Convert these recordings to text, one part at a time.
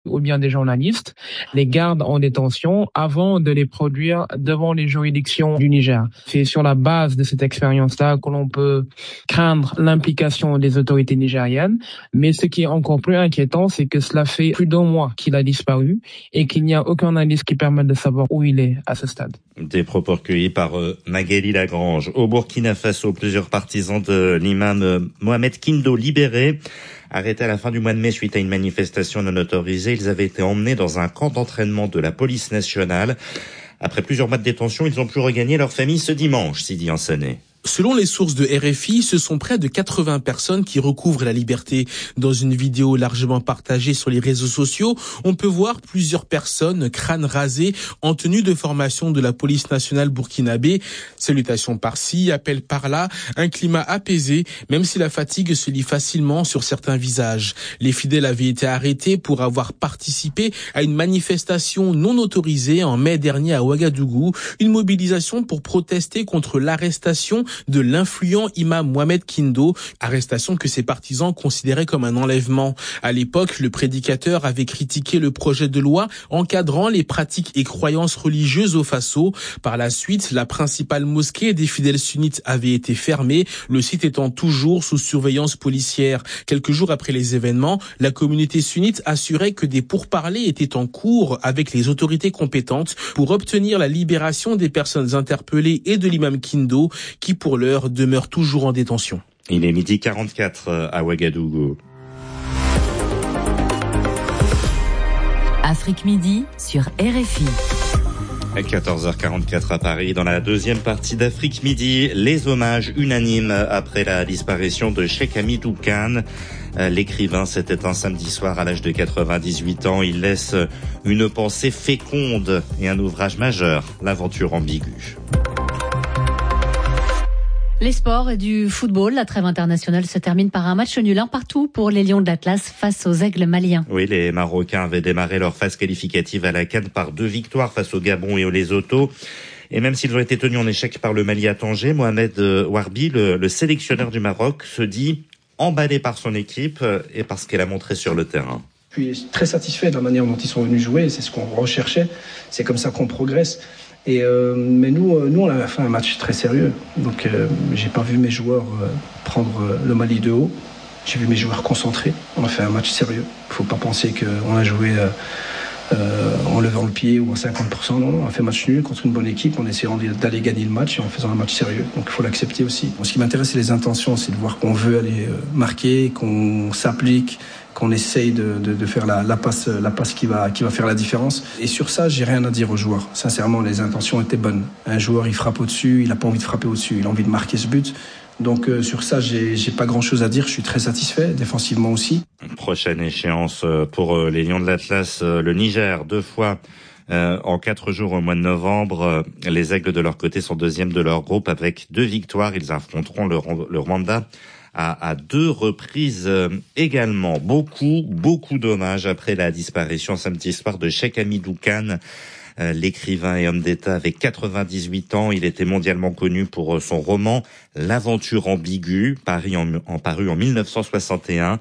ou bien des journalistes, les gardent en détention avant de les produire devant les juridictions du Niger. C'est sur la base de cette expérience-là que l'on peut craindre l'implication des autorités nigériennes. Mais ce qui est encore plus inquiétant, c'est que cela fait plus d'1 mois qu'il a disparu et qu'il n'y a aucun indice qui permette de savoir où il est à ce stade. Des propos recueillis par Magali Lagrange. Au Burkina Faso, plusieurs partisans de l'imam Mohamed Kindo libérés. Arrêtés à la fin du mois de mai suite à une manifestation non autorisée, ils avaient été emmenés dans un camp d'entraînement de la police nationale. Après plusieurs mois de détention, ils ont pu regagner leur famille ce dimanche, Sidi Ansané. Selon les sources de RFI, ce sont près de 80 personnes qui recouvrent la liberté. Dans une vidéo largement partagée sur les réseaux sociaux, on peut voir plusieurs personnes, crâne rasé, en tenue de formation de la police nationale burkinabé. Salutations par-ci, appels par-là, un climat apaisé, même si la fatigue se lit facilement sur certains visages. Les fidèles avaient été arrêtés pour avoir participé à une manifestation non autorisée en mai dernier à Ouagadougou, une mobilisation pour protester contre l'arrestation de l'influent imam Mohamed Kindo, arrestation que ses partisans considéraient comme un enlèvement. À l'époque, le prédicateur avait critiqué le projet de loi encadrant les pratiques et croyances religieuses au Faso. Par la suite, la principale mosquée des fidèles sunnites avait été fermée, le site étant toujours sous surveillance policière. Quelques jours après les événements, la communauté sunnite assurait que des pourparlers étaient en cours avec les autorités compétentes pour obtenir la libération des personnes interpellées et de l'imam Kindo, qui pour l'heure demeure toujours en détention. Il est 12h44 à Ouagadougou. Afrique Midi sur RFI. 14h44 à Paris. Dans la deuxième partie d'Afrique Midi, les hommages unanimes après la disparition de Cheikh Hamidou Kane. L'écrivain s'est éteint samedi soir à l'âge de 98 ans. Il laisse une pensée féconde et un ouvrage majeur, L'aventure ambiguë. Les sports et du football, la trêve internationale se termine par un match nul 1-1 pour les Lions de l'Atlas face aux Aigles maliens. Oui, les Marocains avaient démarré leur phase qualificative à la CAN par 2 victoires face au Gabon et au Lesotho. Et même s'ils ont été tenus en échec par le Mali à Tanger, Mohamed Warbi, le sélectionneur du Maroc, se dit emballé par son équipe et par ce qu'elle a montré sur le terrain. Je suis très satisfait de la manière dont ils sont venus jouer, c'est ce qu'on recherchait, c'est comme ça qu'on progresse. Mais nous, on a fait un match très sérieux. Donc, j'ai pas vu mes joueurs prendre le Mali de haut. J'ai vu mes joueurs concentrés. On a fait un match sérieux. Faut pas penser qu'on a joué en levant le pied ou à 50%. Non, on a fait un match nul contre une bonne équipe en essayant d'aller gagner le match et en faisant un match sérieux. Donc, il faut l'accepter aussi. Bon, ce qui m'intéresse, c'est les intentions. C'est de voir qu'on veut aller marquer, qu'on s'applique, qu'on essaye de faire la passe qui va faire la différence. Et sur ça, j'ai rien à dire aux joueurs. Sincèrement, les intentions étaient bonnes. Un joueur, il frappe au-dessus, il a pas envie de frapper au-dessus, il a envie de marquer ce but. Donc sur ça, j'ai pas grand-chose à dire. Je suis très satisfait, défensivement aussi. Prochaine échéance pour les Lions de l'Atlas, le Niger, 2 fois en 4 jours au mois de novembre. Les Aigles de leur côté sont 2e de leur groupe avec 2 victoires. Ils affronteront le Rwanda à 2 reprises également. Beaucoup d'hommages après la disparition samedi soir de Cheikh Hamidou Kane. L'écrivain et homme d'État avait 98 ans. Il était mondialement connu pour son roman L'aventure ambiguë, paru en 1961.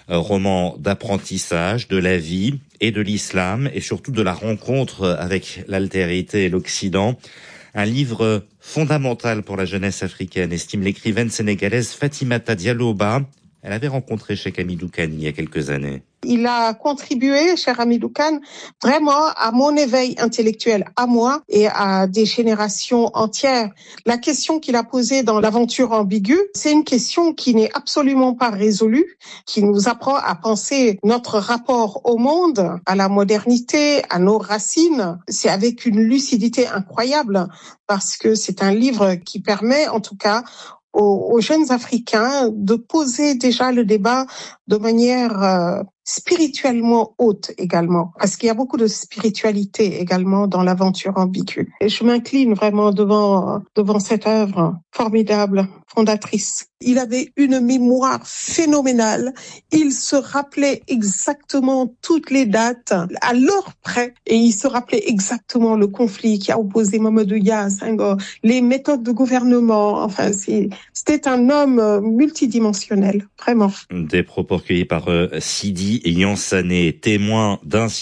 Roman d'apprentissage de la vie et de l'islam et surtout de la rencontre avec l'altérité et l'Occident. Un livre fondamental pour la jeunesse africaine, estime l'écrivaine sénégalaise Fatimata Diallo-Ba. Elle avait rencontré Cheikh Hamidou Kane il y a quelques années. Il a contribué, cher Hamidou Kane, vraiment à mon éveil intellectuel, à moi et à des générations entières. La question qu'il a posée dans L'aventure ambiguë, c'est une question qui n'est absolument pas résolue, qui nous apprend à penser notre rapport au monde, à la modernité, à nos racines. C'est avec une lucidité incroyable parce que c'est un livre qui permet, en tout cas, aux jeunes Africains de poser déjà le débat de manière spirituellement haute également, parce qu'il y a beaucoup de spiritualité également dans L'aventure ambiguë. Et je m'incline vraiment devant cette œuvre formidable, fondatrice. Il avait une mémoire phénoménale. Il se rappelait exactement toutes les dates à l'heure près, et il se rappelait exactement le conflit qui a opposé Mamadou Dia à Senghor, les méthodes de gouvernement. Enfin, c'était un homme multidimensionnel, vraiment. Des propos recueillis par Sidi Yansané, témoin d'un